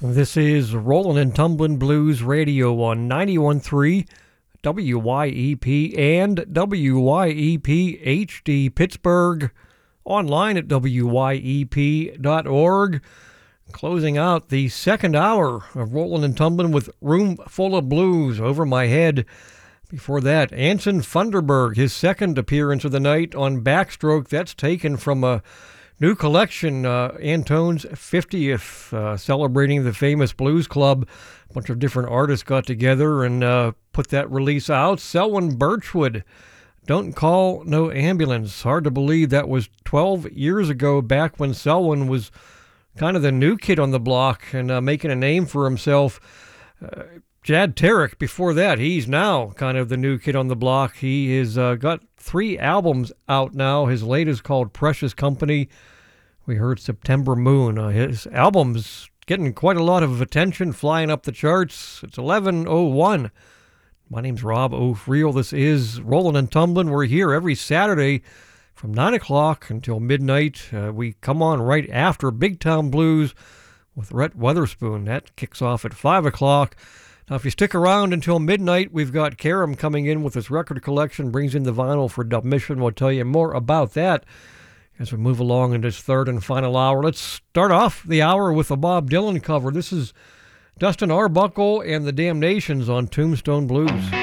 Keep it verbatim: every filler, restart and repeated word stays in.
This is Rollin' and Tumblin' Blues Radio on ninety-one point three W Y E P and W Y E P H D Pittsburgh, online at W Y E P dot org. Closing out the second hour of Rollin' and Tumblin' with Room Full of Blues, Over My Head. Before that, Anson Funderburgh, his second appearance of the night on Backstroke. That's taken from a new collection, uh, Antone's fiftieth, uh, celebrating the famous Blues Club. A bunch of different artists got together and uh, put that release out. Selwyn Birchwood, Don't Call No Ambulance. Hard to believe that was twelve years ago, back when Selwyn was kind of the new kid on the block and uh, making a name for himself. Uh, Jad Tarek, before that, he's now kind of the new kid on the block. He has uh, got three albums out now. His latest called Precious Company. We heard September Moon. Uh, his album's getting quite a lot of attention, flying up the charts. It's eleven oh one. My name's Rob O'Friel. This is Rollin' and Tumblin'. We're here every Saturday from nine o'clock until midnight. Uh, we come on right after Big Town Blues with Rhett Weatherspoon. That kicks off at five o'clock. Now, if you stick around until midnight, we've got Karam coming in with his record collection, brings in the vinyl for Dub Mission. We'll tell you more about that as we move along in this third and final hour. Let's start off the hour with a Bob Dylan cover. This is Dustin Arbuckle and the Damnations on Tombstone Blues.